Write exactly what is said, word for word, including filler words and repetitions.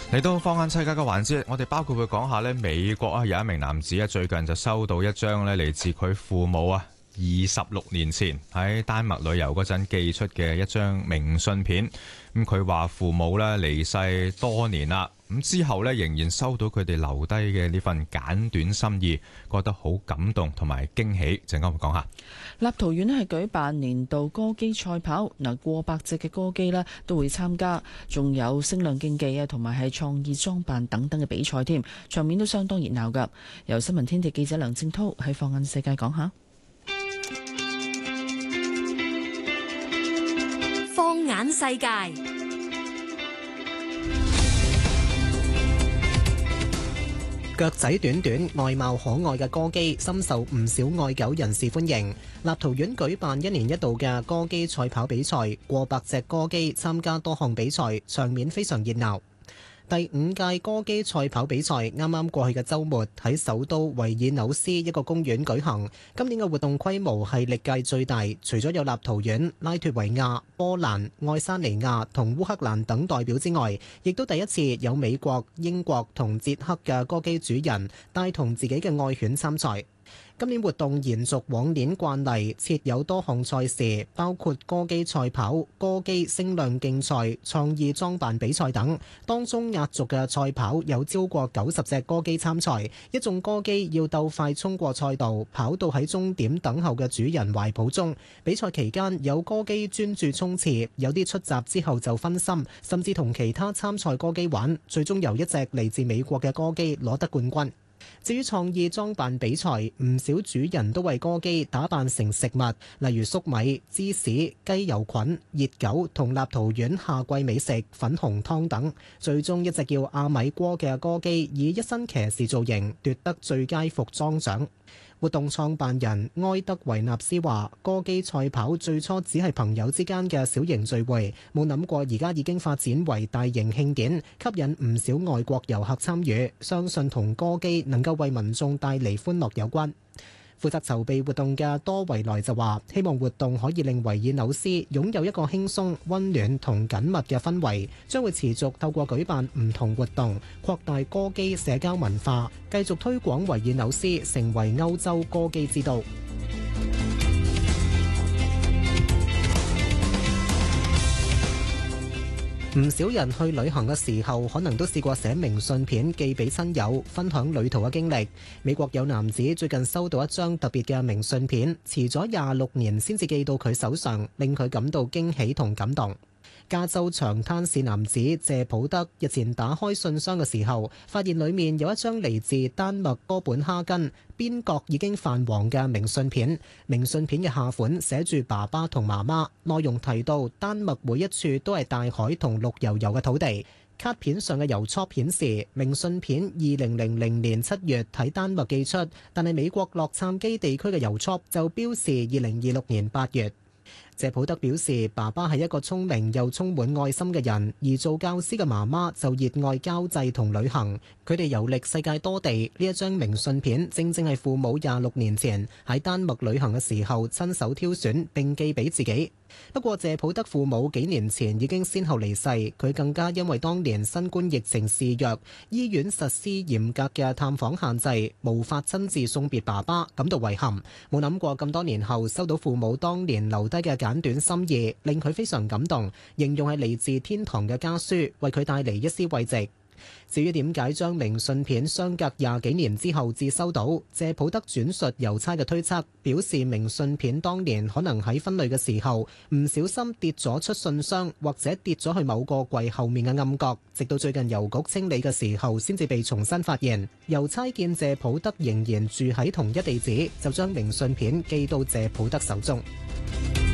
嚟到放眼世界嘅環節，我哋包括會講下咧，美國啊有一名男子啊最近就收到一張咧嚟自佢父母啊二十六年前喺丹麥旅遊嗰陣寄出嘅一張明信片。咁佢話父母咧離世多年啦，咁之後咧仍然收到佢哋留低嘅呢份簡短心意，覺得好感動同埋驚喜。陣間會講下。 立陶宛咧係舉辦年度歌姬賽跑，嗱過百隻嘅歌姬咧都會參加，仲有聲量競技啊，同埋係創意裝扮等等嘅比賽添，場面都相當熱鬧噶。由新聞天地記者梁正濤喺放眼世界講下。 放眼世界， 腳仔短短、外貌可愛嘅歌姬，深受唔少愛狗人士歡迎。立陶宛舉辦一年一度嘅歌姬賽跑比賽，過百隻歌姬參加多項比賽，場面非常熱鬧。第五屆歌姬賽跑比賽啱啱過去嘅週末喺首都維爾紐斯一個公園舉行。今年嘅活動規模係歷屆最大，除咗有立陶宛、拉脫維亞、波蘭、愛沙尼亞同烏克蘭等代表之外，亦都第一次有美國、英國同捷克嘅歌姬主人帶同自己嘅愛犬參賽。今年活動延續往年慣例，設有多項賽事，包括歌姬賽跑、歌姬聲量競賽、創意裝扮比賽等。當中壓軸嘅賽跑有超過九十隻歌姬參賽，一眾歌姬要鬥快衝過賽道，跑到喺終點等候嘅主人懷抱中。比賽期間有歌姬專注衝刺，有啲出閘之後就分心，甚至同其他參賽歌姬玩，最終由一隻嚟自美國嘅歌姬攞得冠軍。至於創意裝扮比賽，唔少主人都為歌姬打扮成食物，例如粟米、芝士、雞油菌、熱狗同立陶宛夏季美食粉紅湯等。最終一隻叫阿米戈嘅歌姬以一身騎士造型奪得最佳服裝獎。活動創辦人埃德維納斯話：歌姬賽跑最初只係朋友之間嘅小型聚會，冇諗過而家已經發展為大型慶典，吸引唔少外國遊客參與，相信同歌姬能夠為民眾帶嚟歡樂有關。負責籌備活動嘅多維萊就話：希望活動可以令維爾紐斯擁有一個輕鬆、溫暖同緊密嘅氛圍，將會持續透過舉辦唔同活動，擴大歌姬社交文化，繼續推廣維爾紐斯成為歐洲歌姬之都。唔少人去旅行嘅時候，可能都試過寫明信片寄俾親友，分享旅途嘅經歷。美國有男子最近收到一張特別嘅明信片，遲咗廿六年先至寄到佢手上，令佢感到驚喜同感動。加州長灘市男子謝普德日前打開信箱嘅時候，發現裡面有一張嚟自丹麥哥本哈根、邊角已經泛黃嘅明信片。明信片嘅下款寫住爸爸同媽媽，內容提到丹麥每一處都係大海同綠油油嘅土地。卡片上嘅郵戳顯示，明信片二零零零年七月喺丹麥寄出，但係美國洛杉磯地區嘅郵戳就標示二零二六年八月。謝普德表示，爸爸係一個聰明又充滿愛心嘅人，而做教師嘅媽媽就熱愛交際同旅行。佢哋遊歷世界多地，呢一張明信片正正係父母廿六年前喺丹麥旅行嘅時候親手挑選並寄俾自己。不過謝普德父母幾年前已經先後離世，佢更加因為當年新冠疫情肆虐，醫院實施嚴格嘅探訪限制，無法親自送別爸爸，感到遺憾。冇諗過咁多年後收到父母當年留低嘅簡短心意，令佢非常感動，形容係嚟自天堂嘅家書，為佢帶嚟一絲慰藉。至於點解將明信片相隔廿幾年之後至收到，謝普德轉述郵差嘅推測，表示明信片當年可能喺分類嘅時候唔小心跌咗出信箱，或者跌咗去某個櫃後面嘅暗角，直到最近郵局清理嘅時候先至被重新發現。郵差見謝普德仍然住喺同一地址，就將明信片寄到謝普德手中。